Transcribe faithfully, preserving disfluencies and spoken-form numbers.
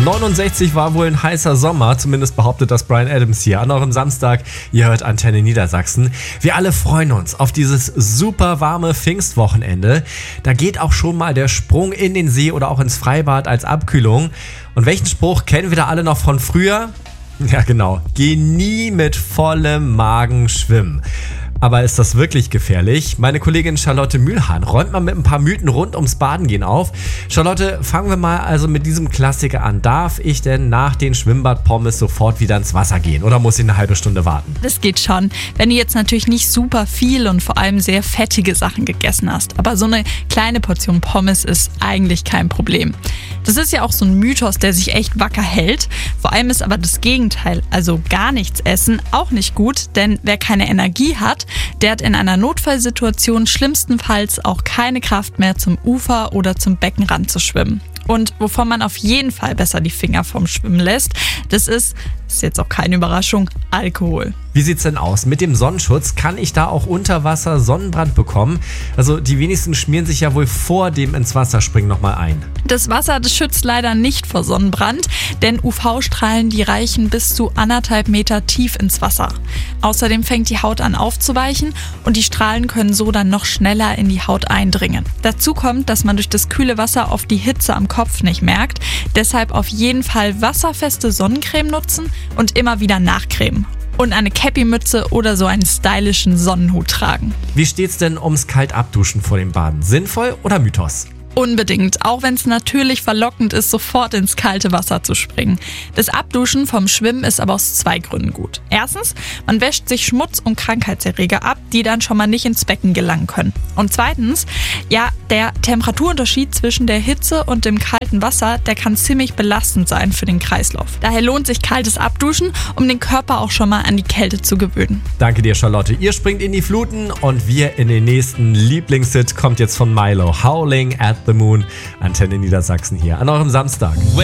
neunundsechzig war wohl ein heißer Sommer, zumindest behauptet das Bryan Adams hier an eurem Samstag. Ihr hört Antenne Niedersachsen. Wir alle freuen uns auf dieses super warme Pfingstwochenende. Da geht auch schon mal der Sprung in den See oder auch ins Freibad als Abkühlung. Und welchen Spruch kennen wir da alle noch von früher? Ja genau, geh nie mit vollem Magen schwimmen. Aber ist das wirklich gefährlich? Meine Kollegin Charlotte Mühlhahn räumt mal mit ein paar Mythen rund ums Badengehen auf. Charlotte, fangen wir mal also mit diesem Klassiker an. Darf ich denn nach den Schwimmbadpommes sofort wieder ins Wasser gehen oder muss ich eine halbe Stunde warten? Das geht schon, wenn du jetzt natürlich nicht super viel und vor allem sehr fettige Sachen gegessen hast. Aber so eine kleine Portion Pommes ist eigentlich kein Problem. Das ist ja auch so ein Mythos, der sich echt wacker hält. Vor allem ist aber das Gegenteil, also gar nichts essen, auch nicht gut. Denn wer keine Energie hat, der hat in einer Notfallsituation schlimmstenfalls auch keine Kraft mehr, zum Ufer oder zum Beckenrand zu schwimmen. Und wovon man auf jeden Fall besser die Finger vom Schwimmen lässt, das ist, ist jetzt auch keine Überraschung, Alkohol. Wie sieht's denn aus? Mit dem Sonnenschutz kann ich da auch unter Wasser Sonnenbrand bekommen? Also die wenigsten schmieren sich ja wohl vor dem ins Wasser springen nochmal ein. Das Wasser, das schützt leider nicht vor Sonnenbrand, denn U V-Strahlen, die reichen bis zu anderthalb Meter tief ins Wasser. Außerdem fängt die Haut an aufzuweichen und die Strahlen können so dann noch schneller in die Haut eindringen. Dazu kommt, dass man durch das kühle Wasser oft die Hitze am Kopf nicht merkt. Deshalb auf jeden Fall wasserfeste Sonnencreme nutzen und immer wieder nachcremen. Und eine Cappy-Mütze oder so einen stylischen Sonnenhut tragen. Wie steht's denn ums Kaltabduschen vor dem Baden? Sinnvoll oder Mythos? Unbedingt, auch wenn es natürlich verlockend ist, sofort ins kalte Wasser zu springen. Das Abduschen vom Schwimmen ist aber aus zwei Gründen gut. Erstens, man wäscht sich Schmutz und Krankheitserreger ab, die dann schon mal nicht ins Becken gelangen können. Und zweitens, ja, der Temperaturunterschied zwischen der Hitze und dem kalten Wasser, der kann ziemlich belastend sein für den Kreislauf. Daher lohnt sich kaltes Abduschen, um den Körper auch schon mal an die Kälte zu gewöhnen. Danke dir, Charlotte. Ihr springt in die Fluten und wir in den nächsten Lieblingshit kommt jetzt von Milo. Howling at the Moon. Antenne Niedersachsen hier an eurem Samstag.